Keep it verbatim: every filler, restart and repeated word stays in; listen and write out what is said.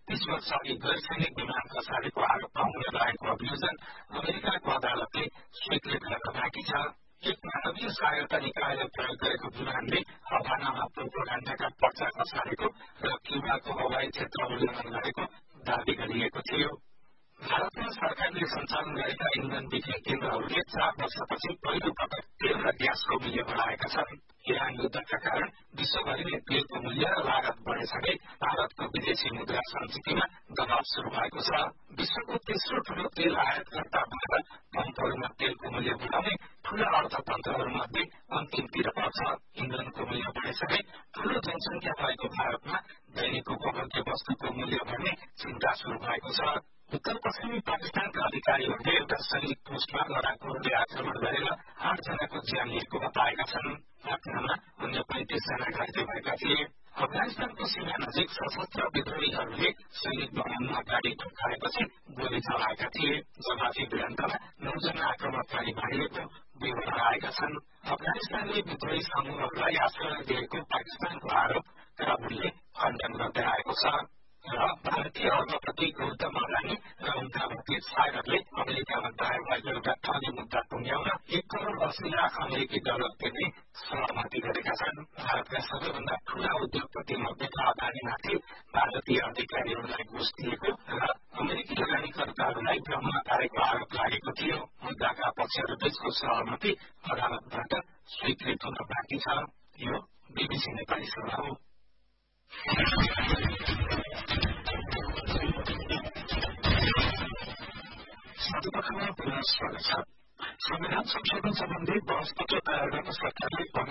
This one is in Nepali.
तीस वर्ष अघि गैर सैनिक विमान खसालेको आरोपमा हुन लागेको अभियोजन अमेरिकाको अदालतले स्वीकृत गर्न बाँकी छ। एक मानवीय सहायता निकायले प्रयोग गरेको विमानले हवानामा प्रोपोगण्डाका पर्चा खसालेको र क्युबाको हवाई क्षेत्र उल्लङ्घन गरेको दावी गरिएको थियो। भारतमा सरकारले सञ्चालन गरेका इन्धन बिक्री केन्द्रहरूले चार वर्षपछि पहिलो पटक तेल र ग्यासको मूल्य बढाएका छन्। इरान युद्धका कारण विश्वभरि नै तेलको मूल्य र लागत बढेसँगै भारतको विदेशी मुद्रा सञ्चितमा दबाव शुरू भएको छ। विश्वको तेस्रो ठूलो तेल आयातकर्ता भारत पम्पहरूमा तेलको मूल्य बढाउने ठूला अर्थतन्त्रहरूमध्ये अन्तिमतिर पर्छ। इन्धनको मूल्य बढेसँगै ठूलो जनसंख्या भएको भारतमा दैनिक उपभोग्य वस्तुको मूल्य बढ्ने चिन्ता शुरू भएको छ। उत्तर पश्चिमी पाकिस्तानका अधिकारीहरूले एउटा सैनिक पोस्टमा लडाकुहरूले आक्रमण गरेर आठ जनाको ज्यान लिएको बताएका छन्। घटनामा अन्य पैंतिस जना घाइते भएका थिए। अफगानिस्तानको सीमा नजिक सशस्त्र विद्रोहीहरूले सैनिक भवनमा गाडी ठोक्काएपछि गोली चलाएका थिए। जवाफी भिडन्तमा नौजना आक्रमणकारी मारिएको विवरण आएका छन्। अफगानिस्तानले विद्रोही समूहहरूलाई आश्रय दिएको पाकिस्तानको आरोप काबुलले खण्डन गर्दै आएको छ। र भारतीय अर्थपति गौतम अडानी र उनका वकिल सागरले अमेरिकामा दायर भएको एउटा ठगी मुद्दा टुङ्ग्याउन एक करोड़ अस्सी लाख अमेरिकी डलर तिर्ने सहमति गरेका छन्। भारतका सबैभन्दा ठूला उद्योगपति मध्येका अडानीमाथि भारतीय अधिकारीहरूलाई घुस दिएको र अमेरिकी लगानीकर्ताहरूलाई भ्रममा पारेको आरोप लागेको थियो। मुद्दाका पक्षहरूबीचको सहमति अदालतबाट स्वीकृत हुन बाँकी छ। यो बीबीसी नेपाली सेवा हो। संविधान संशोधन सम्बन्धी बहसपत्र तयार गर्न सरकारले